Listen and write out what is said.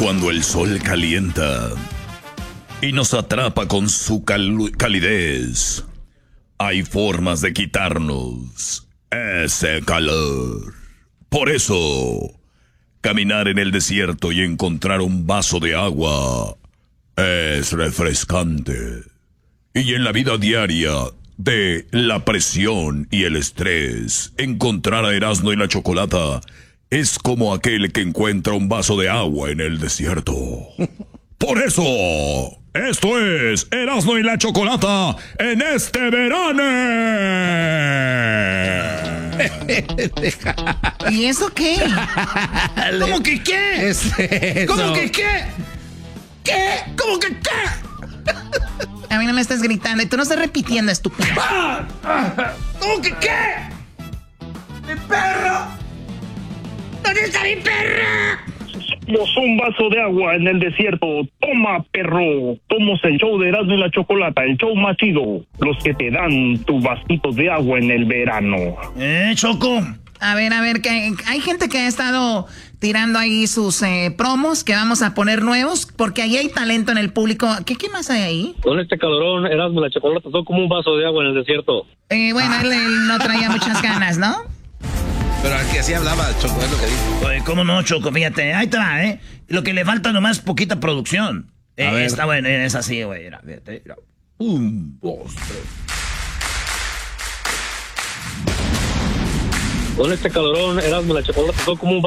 Cuando el sol calienta y nos atrapa con su calidez, hay formas de quitarnos ese calor. Por eso, caminar en el desierto y encontrar un vaso de agua es refrescante. Y en la vida diaria de la presión y el estrés, encontrar a Erasmo y la Chocolata es como aquel que encuentra un vaso de agua en el desierto. Por eso, esto es Erasmo y la Chocolata en este verano. ¿Y eso qué? ¿Cómo que qué? ¿Cómo que qué? ¿Qué? ¿Cómo que qué? A mí no me estás gritando y tú no estás repitiendo, estúpido. ¿Cómo que qué? ¡Mi perro! ¿Dónde está mi perro? Un vaso de agua en el desierto. Toma, perro. Somos el show de Erasmo y la Chocolata, el show más chido. Los que te dan tu vasito de agua en el verano. Choco. A ver, que hay gente que ha estado tirando ahí sus promos que vamos a poner nuevos, porque ahí hay talento en el público. ¿Qué más hay ahí? Con este calorón, Erasmo y la Chocolata son como un vaso de agua en el desierto. Bueno, él no traía muchas ganas, ¿no? Pero al que así hablaba, Choco, es lo que dijo. Oye, ¿cómo no, Choco? Fíjate, ahí te va, Lo que le falta nomás es poquita producción. Está bueno, es así, güey. Fíjate, mira. 1, 2, 3. Con este calorón, Erasmo y la Chocolata son como un